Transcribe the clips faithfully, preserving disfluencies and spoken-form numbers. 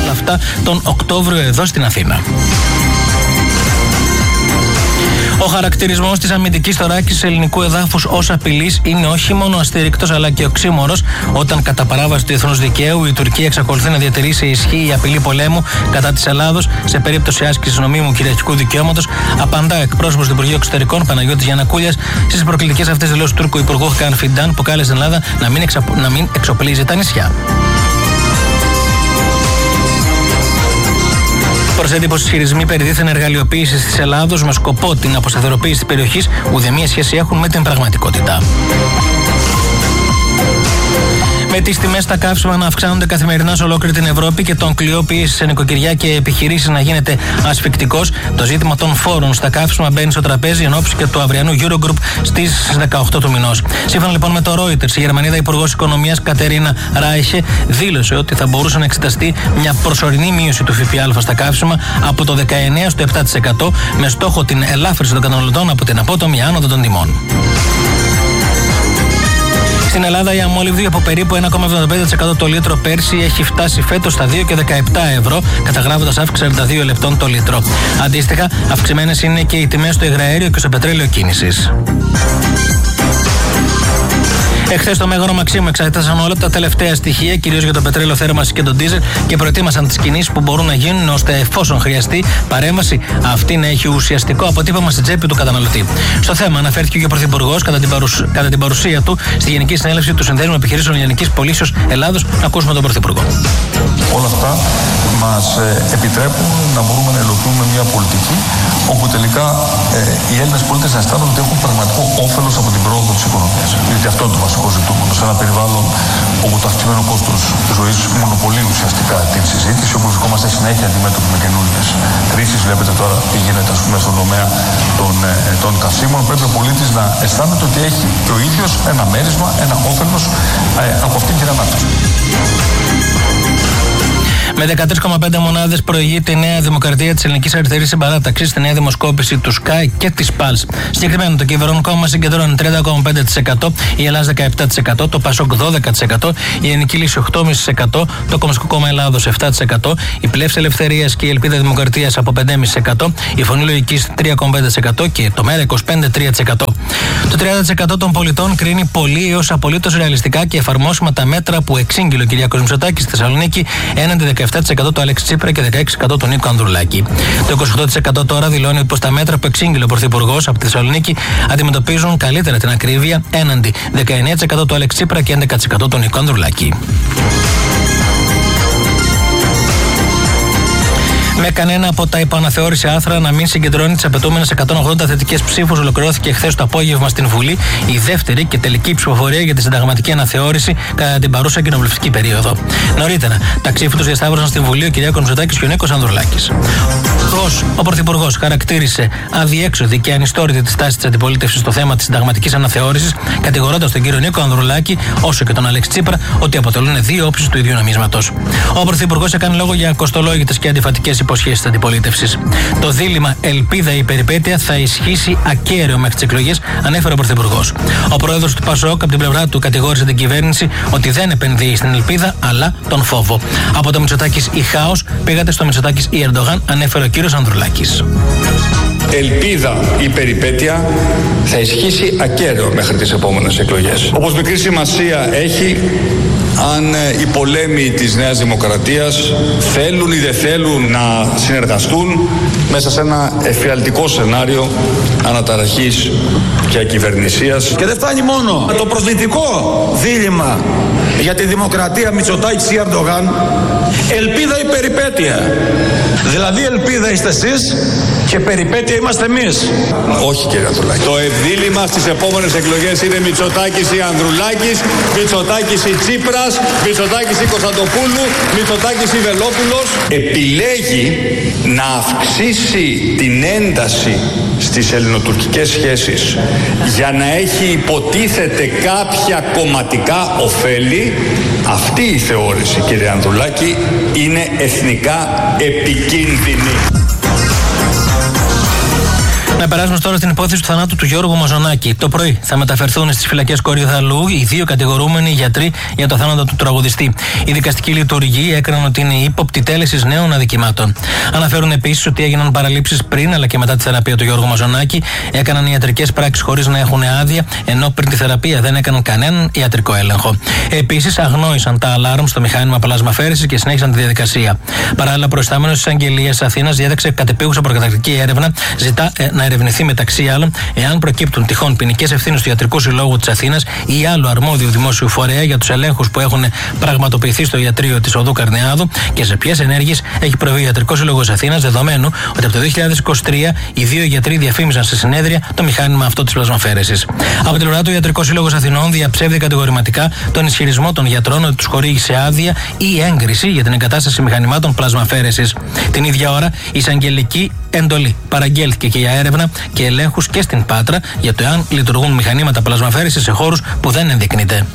όλα αυτά τον Οκτώβριο εδώ στην Αθήνα. Ο χαρακτηρισμός της αμυντικής θωράκισης ελληνικού εδάφους ως απειλής είναι όχι μόνο αστήρικτος αλλά και οξύμορος όταν κατά παράβαση του διεθνούς δικαίου η Τουρκία εξακολουθεί να διατηρεί σε ισχύ η απειλή πολέμου κατά της Ελλάδος σε περίπτωση άσκησης νομίμου κυριαρχικού δικαιώματος, απαντά ο εκπρόσωπος του Υπουργείου Εξωτερικών Παναγιώτης Γιαννακούλιας στις προκλητικές αυτές δηλώσεις του Τούρκου Υπουργού Χακάν Φιντάν που κάλεσε την Ελλάδα να μην, εξα... να μην εξοπλίζει τα νησιά. Προς έντυπος ισχυρισμοί περί δίθεν εργαλειοποίησης της Ελλάδος με σκοπό την αποσταθεροποίηση της περιοχής ουδέμια σχέση έχουν με την πραγματικότητα. Με τις τιμές στα καύσιμα να αυξάνονται καθημερινά σε ολόκληρη την Ευρώπη και τον κλειό πίεση σε νοικοκυριά και επιχειρήσεις να γίνεται ασφικτικός, το ζήτημα των φόρων στα καύσιμα μπαίνει στο τραπέζι εν ώψη και του αυριανού Eurogroup στις δεκαοκτώ του μηνός. Σύμφωνα λοιπόν με το Reuters, η Γερμανίδα Υπουργός Οικονομίας Κατερίνα Ράιχε δήλωσε ότι θα μπορούσε να εξεταστεί μια προσωρινή μείωση του ΦΠΑ στα καύσιμα από το δεκαεννέα στο επτά τοις εκατό με στόχο την ελάφρυνση των καταναλωτών από την απότομη άνοδο των τιμών. Στην Ελλάδα η αμόλυβδη από περίπου ένα κόμμα εβδομήντα πέντε τοις εκατό το λίτρο πέρσι έχει φτάσει φέτος στα δύο κόμμα δεκαεπτά ευρώ, καταγράφοντας αύξηση σαράντα δύο λεπτών το λίτρο. Αντίστοιχα, αυξημένες είναι και οι τιμές στο υγραέριο και στο πετρέλαιο κίνησης. Εχθές στο Μέγαρο Μαξίμου εξέτασαν όλα τα τελευταία στοιχεία, κυρίως για το πετρέλαιο θέρμανσης και τον ντίζελ, και προετοίμασαν τις κινήσεις που μπορούν να γίνουν ώστε εφόσον χρειαστεί παρέμβαση, αυτή να έχει ουσιαστικό αποτύπωμα στην τσέπη του καταναλωτή. Στο θέμα αναφέρθηκε και ο Πρωθυπουργός κατά την, παρουσ... κατά την παρουσία του στη Γενική Συνέλευση του Συνδέσμου Επιχειρήσεων Λιανικής Πωλήσεως Ελλάδος. Να ακούσουμε τον Πρωθυπουργό. Όλα αυτά μας επιτρέπουν να μπορούμε να υλοποιούμε μια πολιτική όπου τελικά ε, οι Έλληνες πολίτες να αισθάνονται ότι έχουν πραγματικό όφελος από την πρόοδο της οικονομίας. Γιατί αυτό είναι το βασικό ζητούμενο. Σε ένα περιβάλλον όπου το αυξημένο κόστος ζωής μονοπολεί ουσιαστικά την συζήτηση, όπου βρισκόμαστε συνέχεια αντιμέτωποι με καινούριες κρίσεις. Βλέπετε τώρα τι γίνεται, ας πούμε, στον τομέα των, ε, των καυσίμων. Πρέπει ο πολίτης να αισθάνεται ότι έχει και ο ίδιος ένα μέρισμα, ένα όφελος ε, από αυτήν την ανάπτυξη. Με δεκατρείς κόμμα πέντε μονάδες προηγείται η Νέα Δημοκρατία της Ελληνικής Αριστερής Συμπαράταξης στη νέα δημοσκόπηση του Sky και της Pulse. Συγκεκριμένα το Κυβερνών Κόμμα συγκεντρώνει τριάντα κόμμα πέντε τοις εκατό, η Ελλάς δεκαεπτά τοις εκατό, το Πασόκ δώδεκα τοις εκατό, η Ελληνική Λύση οκτώ κόμμα πέντε τοις εκατό, το Κομμουνιστικό Κόμμα Ελλάδος επτά τοις εκατό, η Πλεύση Ελευθερίας και η Ελπίδα Δημοκρατίας από πέντε κόμμα πέντε τοις εκατό, η Φωνή Λογικής τρία κόμμα πέντε τοις εκατό και το ΜΕΡΑ είκοσι πέντε κόμμα τρία τοις εκατό. Το τριάντα τοις εκατό των πολιτών κρίνει πολύ έως απολύτως ρεαλιστικά και εφαρμόσιμα τα μέτρα που εξήγηλε ο Κυριάκος Μητσοτάκης στη Θεσσαλονίκη έναντι δεκαεπτά τοις εκατό του Αλέξη Τσίπρα και δεκαέξι τοις εκατό του Νίκου Ανδρουλάκη. Το είκοσι οκτώ τοις εκατό τώρα δηλώνει πως τα μέτρα που εξήγηλε ο Πρωθυπουργός από τη Θεσσαλονίκη αντιμετωπίζουν καλύτερα την ακρίβεια έναντι δεκαεννέα τοις εκατό του Αλέξη Τσίπρα και έντεκα τοις εκατό του Νίκου Ανδρουλάκη. Με κανένα από τα υποαναθεώρηση άθρα να μην συγκεντρώνει τις απαιτούμενες εκατόν ογδόντα θετικές ψήφους, ολοκληρώθηκε χθες το απόγευμα στην Βουλή η δεύτερη και τελική ψηφοφορία για τη συνταγματική αναθεώρηση κατά την παρούσα κοινοβουλευτική περίοδο. Νωρίτερα, τα ψήφου τους διασταύρωσαν στην Βουλή ο Κυριάκος Μητσοτάκης και ο Νίκος Ανδρουλάκης. Ο Πρωθυπουργός χαρακτήρισε αδιέξοδη και ανιστόρητη τη στάση της αντιπολίτευσης στο θέμα της συνταγματικής αναθεώρησης, κατηγορώντας τον κύριο Νίκο Ανδρουλάκη όσο και τον Αλέξη Τσίπρα ότι αποτελούν δύο όψεις του ίδιου νομίσματος. Ο Πρωθυπουργός έκανε λόγο για κοστολόγητες και αντιφατικές υποσχέσεις της αντιπολίτευσης. Το δίλημμα ελπίδα ή περιπέτεια θα ισχύσει ακέραιο μέχρι τις εκλογές, ανέφερε ο Πρωθυπουργός. Ο πρόεδρος του Πασόκ από την πλευρά του κατηγόρησε την κυβέρνηση ότι δεν επενδύει στην ελπίδα αλλά τον φόβο. Από το Μητσοτάκης ή χάος πήγατε στο Μητσοτάκης ή Ερντογάν, ανέφερε ο κύριος Ανδρουλάκης. Ελπίδα ή περιπέτεια θα ισχύσει ακέραιο μέχρι τις επόμενες εκλογές. Όπως μικρή σημασία έχει αν οι πολέμοι της Νέας Δημοκρατίας θέλουν ή δεν θέλουν να συνεργαστούν μέσα σε ένα εφιαλτικό σενάριο αναταραχής και ακυβερνησίας. Και δεν φτάνει μόνο το προσδυτικό δίλημμα για τη δημοκρατία Μητσοτάκης ή Ερντογάν, ελπίδα ή περιπέτεια. Δηλαδή ελπίδα είστε εσείς και περιπέτεια είμαστε εμείς. Όχι, κύριε Ανδρουλάκη. Το ευδίλημμα στις επόμενες εκλογές είναι Μητσοτάκης ή Ανδρουλάκης, Μητσοτάκης ή Τσίπρας, Μητσοτάκης ή Κωνσταντοπούλου, Μητσοτάκης ή Βελόπουλος. Επιλέγει να αυξήσει την ένταση στις ελληνοτουρκικές σχέσεις για να έχει υποτίθεται κάποια κομματικά ωφέλη. Αυτή η θεώρηση, κύριε Ανδρουλάκη, είναι εθνικά επικίνδυνη. Να περάσουμε τώρα στην υπόθεση του θανάτου του Γιώργου Μαζονάκη. Το πρωί θα μεταφερθούν στις φυλακές Κορυδαλλού οι δύο κατηγορούμενοι γιατροί για το θάνατο του τραγουδιστή. Η δικαστική λειτουργοί έκαναν ότι είναι ύποπτη τέλεσης νέων αδικημάτων. Αναφέρουν επίσης ότι έγιναν παραλήψεις πριν αλλά και μετά τη θεραπεία του Γιώργου Μαζονάκη. Έκαναν ιατρικές πράξεις χωρίς να έχουν άδεια, ενώ πριν τη θεραπεία δεν έκαναν κανέναν ιατρικό έλεγχο. Επίσης, αγνόησαν τα αλάρμ στο μηχάνημα πλασμαφέρεσης και συνέχισαν τη διαδικασία. Παράλληλα, προϊστάμενος της Αγγελίας Αθήνας διέταξε κατεπίγουσα προκαταρκτική έρευνα, ζητά ε, να ερευνηθεί μεταξύ άλλων εάν προκύπτουν τυχόν ποινικές ευθύνες του Ιατρικού Συλλόγου της Αθήνας ή άλλου αρμόδιου δημόσιου φορέα για τους ελέγχους που έχουν πραγματοποιηθεί στο ιατρείο της Οδού Καρνεάδου και σε ποιες ενέργειες έχει προβεί ο Ιατρικός Σύλλογος Αθήνας, δεδομένου ότι από το δύο χιλιάδες είκοσι τρία οι δύο γιατροί διαφήμιζαν σε συνέδρια το μηχάνημα αυτό της πλασμαφέρεσης. Από την πλευρά του, ο Ιατρικός Σύλλογος Αθηνών διαψεύδει κατηγορηματικά τον ισχυρισμό των γιατρών ότι τους χορήγησε άδεια ή έγκριση για την εγκατάσταση μηχανημάτων πλασμαφέρεσης. Την ίδια ώρα, η εισαγγελική εντολή παραγγέλθηκε και για έρευνα και ελέγχους και στην Πάτρα για το εάν λειτουργούν μηχανήματα πλασμαφέρεσης σε χώρους που δεν ενδεικνύεται.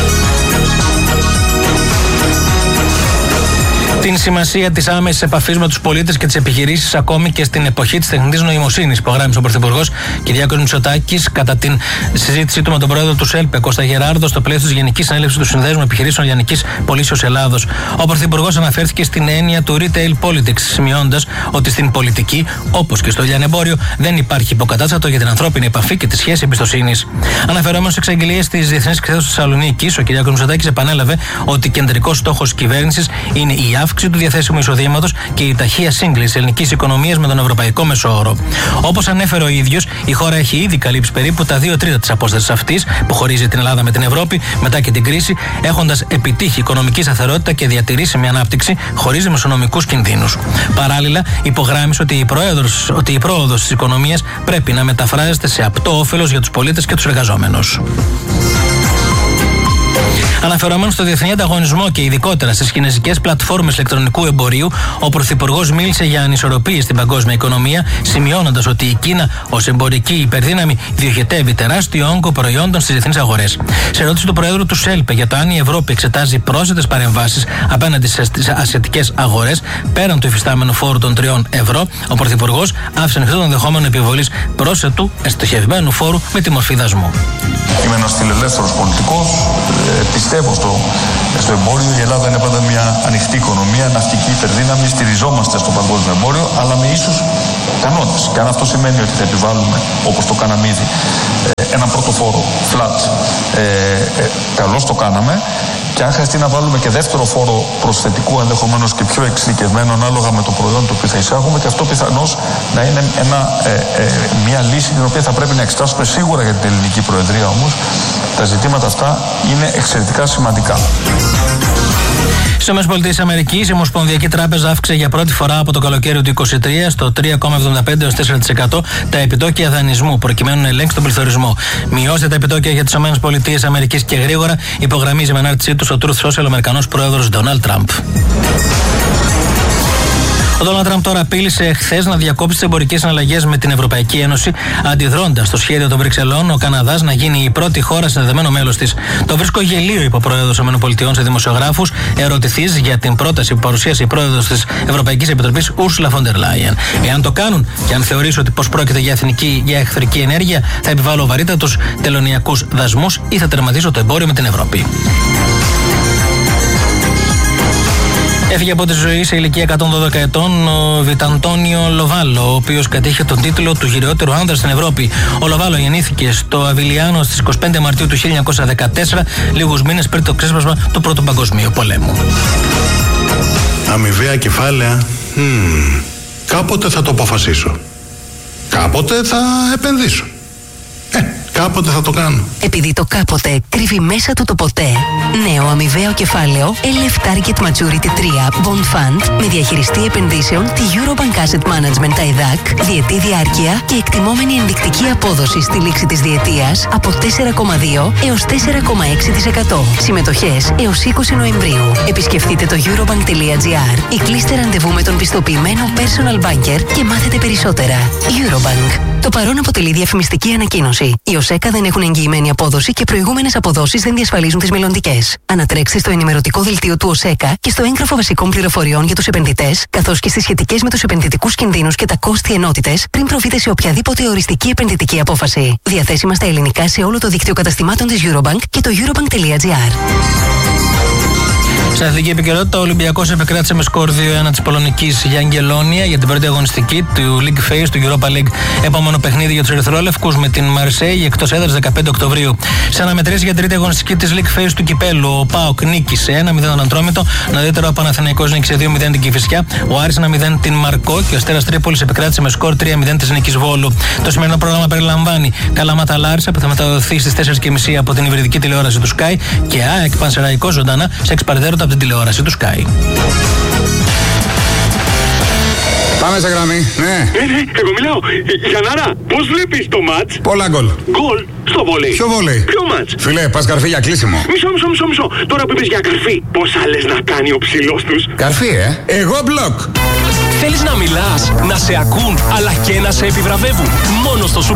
Την σημασία της άμεσης επαφής με τους πολίτες και τις επιχειρήσεις, ακόμη και στην εποχή της τεχνητής νοημοσύνης, υπογράμμισε ο Πρωθυπουργός Κυριάκος Μητσοτάκης κατά την συζήτησή του με τον πρόεδρο του ΣΕΛΠΕ, Κώστα Γεράρδο, στο πλαίσιο της Γενικής Συνέλευσης του Συνδέσμου Επιχειρήσεων Λιανικής Πωλήσεως Ελλάδος. Ο Πρωθυπουργός αναφέρθηκε στην έννοια του retail politics, σημειώντας ότι στην πολιτική, όπως και στο λιανεμπόριο, δεν υπάρχει υποκατάστατο για την ανθρώπινη επαφή και τη σχέση εμπιστοσύνης. Αναφερόμενος σε εξαγγελίες της Διεθνής Εκθέσεως της Θεσσαλονίκης, ο Κυριάκος Μητσοτάκης επανέλαβε ότι κεντρικός στόχος της κυβέρνησης είναι η αύξηση του διαθέσιμου εισοδήματος και η ταχεία σύγκληση της ελληνικής οικονομίας με τον ευρωπαϊκό μεσόωρο. Όπως ανέφερε ο ίδιος, η χώρα έχει ήδη καλύψει περίπου τα δύο τρίτα της απόστασης αυτής που χωρίζει την Ελλάδα με την Ευρώπη μετά και την κρίση, έχοντας επιτύχει οικονομική σταθερότητα και διατηρήσιμη ανάπτυξη χωρίς δημοσιονομικούς κινδύνους. Παράλληλα, υπογράμμισε ότι η, πρόεδρος, ότι η πρόοδος της οικονομίας πρέπει να μεταφράζεται σε απτό όφελος για τους πολίτες και τους εργαζόμενους. Αναφερόμενος στο διεθνή ανταγωνισμό και ειδικότερα στις κινεζικές πλατφόρμες ηλεκτρονικού εμπορίου, ο Πρωθυπουργός μίλησε για ανισορροπίες στην παγκόσμια οικονομία, σημειώνοντας ότι η Κίνα ως εμπορική υπερδύναμη διοχετεύει τεράστιο όγκο προϊόντων στις διεθνείς αγορές. Σε ερώτηση του Προέδρου του ΣΕΛΠΕ για το αν η Ευρώπη εξετάζει πρόσθετες παρεμβάσεις απέναντι στις ασιατικές αγορές, πέραν του υφιστάμενου φόρου των τριών ευρώ, ο Πρωθυπουργός άφησε ανοιχτό τον ενδεχόμενο επιβολής πρόσθετου εστοχευμένου φόρου με τη μορφή δασμού. Είμαι ένας φιλελεύθερος πολιτικός. Ε, πιστεύω στο, στο εμπόριο. Η Ελλάδα είναι πάντα μια ανοιχτή οικονομία, ναυτική υπερδύναμη. Στηριζόμαστε στο παγκόσμιο εμπόριο, αλλά με ίσους κανόνες. Και αν αυτό σημαίνει ότι θα επιβάλλουμε, όπως το κάναμε ήδη, ε, έναν πρώτο φόρο, flat, ε, ε, καλώς το κάναμε. Και αν χρειαστεί να βάλουμε και δεύτερο φόρο προσθετικού, ενδεχομένως και πιο εξειδικευμένο, ανάλογα με το προϊόν το οποίο θα εισάγουμε, και αυτό πιθανώς να είναι ένα, ε, ε, μια λύση την οποία θα πρέπει να εξετάσουμε σίγουρα για την ελληνική προεδρία. Όμως τα ζητήματα αυτά είναι εξαιρετικά σημαντικά. Στις ΗΠΑ, η Ομοσπονδιακή Τράπεζα αύξησε για πρώτη φορά από το καλοκαίρι του είκοσι τρία στο τρία κόμμα εβδομήντα πέντε έως τέσσερα τοις εκατό τα επιτόκια δανεισμού, προκειμένου να ελέγξει τον πληθωρισμό. Μειώστε τα επιτόκια για τις ΗΠΑ και γρήγορα, υπογραμμίζει με ανάρτησή του στο Truth Social ο Αμερικανός πρόεδρος Ντόναλντ Τραμπ. Ο Ντόναλντ Τραμπ τώρα απείλησε χθες να διακόψει τις εμπορικές συναλλαγές με την Ευρωπαϊκή Ένωση, αντιδρώντας στο σχέδιο των Βρυξελών ο Καναδάς να γίνει η πρώτη χώρα συνδεδεμένο μέλος της. Το βρίσκω γελίο, είπε ο πρόεδρος των ΗΠΑ σε δημοσιογράφους, ερωτηθείς για την πρόταση που παρουσίασε η πρόεδρος της Ευρωπαϊκής Επιτροπής, Ursula von der Leyen. Εάν το κάνουν και αν θεωρήσω ότι πως πρόκειται για, εθνική, για εχθρική ενέργεια, θα επιβάλλω βαρύτατους τελωνειακούς δασμούς ή θα τερματίσω το εμπόριο με την Ευρώπη. Έφυγε από τη ζωή σε ηλικία εκατόν δώδεκα ετών ο Βιταντόνιο Λοβάλο, ο οποίος κατήχε τον τίτλο του γυριότερου άνδρα στην Ευρώπη. Ο Λοβάλο γεννήθηκε στο Αβιλιάνο στις είκοσι πέντε Μαρτίου του χίλια εννιακόσια δεκατέσσερα, λίγους μήνες πριν το ξέσπασμα του Πρώτου Παγκοσμίου Πολέμου. Αμοιβαία κεφάλαια. Mm, κάποτε θα το αποφασίσω. Κάποτε θα επενδύσω. Ε, κάποτε θα το κάνω. Επειδή το κάποτε κρύβει μέσα του το ποτέ. Νέο αμοιβαίο κεφάλαιο ελ εφ Target Maturity τρία Bond Fund με διαχειριστή επενδύσεων τη Eurobank Asset Management ι έι ντι έι σι, διετή διάρκεια και εκτιμόμενη ενδεικτική απόδοση στη λήξη της διετίας από τέσσερα κόμμα δύο έως τέσσερα κόμμα έξι τοις εκατό. Συμμετοχές έως είκοσι Νοεμβρίου. Επισκεφτείτε το eurobank τελεία gr ή κλείστε ραντεβού με τον πιστοποιημένο personal banker και μάθετε περισσότερα. Eurobank. Το παρόν αποτελεί διαφημιστική ανακοίνωση. Η ΟΣΕΚΑ δεν έχουν εγγυημένη απόδοση και προηγούμενες αποδόσεις δεν διασφαλίζουν τις μελλοντικές. Ανατρέξτε στο ενημερωτικό δελτίο του ΟΣΕΚΑ και στο έγγραφο βασικών πληροφοριών για τους επενδυτές, καθώς και στις σχετικές με τους επενδυτικούς κινδύνους και τα κόστη ενότητες, πριν προβείτε σε οποιαδήποτε οριστική επενδυτική απόφαση. Διαθέσιμα στα ελληνικά σε όλο το δίκτυο καταστημάτων της Eurobank και το eurobank.gr. Στην αθλητική επικαιρότητα, ο Ολυμπιακός επεκράτησε με σκορ δύο ένα της Πολωνικής Γιαγκελόνια για την πρώτη αγωνιστική του League Phase του Europa League. Επόμενο παιχνίδι για τους Ερυθρόλευκους με την Μαρσέη εκτός έδρας δεκαπέντε Οκτωβρίου. Σε αναμετρήσεις για την τρίτη αγωνιστική της League Phase του Κυπέλλου, ο ΠΑΟΚ νίκησε ένα μηδέν τον Ατρόμητο, νωρίτερα ο Παναθηναϊκός νίκησε δύο μηδέν την Κηφισιά, ο Άρης ένα μηδέν την Μαρκό και ο Αστέρας Τρίπολης επεκράτησε με σκορ τρία μηδέν της Νίκης Βόλου. Το σημερινό πρόγραμμα περιλαμβάνει Καλαμάτα Λάρισα που θα μεταδοθεί στις τέσσερις και μισή από την υβριδική τηλεόραση του Sky και ΑΕΚ Πανσεραϊκό ζωντανά σε εξπαρδέροντα από την τηλεόραση του Sky. Πάμε σε γραμμή, ναι. Ναι, ναι, εγώ μιλάω. Γιαννάρα, πώς βλέπεις το μάτς? Πολλά γκολ. Γκολ στο βόλεϊ. Ποιο βόλεϊ? Ποιο μάτς? Φίλε, πας καρφί για κλείσιμο. Μισό, μισό, μισό, μισό. Τώρα που είπες για καρφί, πόσα λες να κάνει ο ψηλός τους? Καρφί, ε. Εγώ μπλοκ. Θέλεις να μιλάς, να σε ακούν, αλλά και να σε επιβραβεύουν. Μόνο στο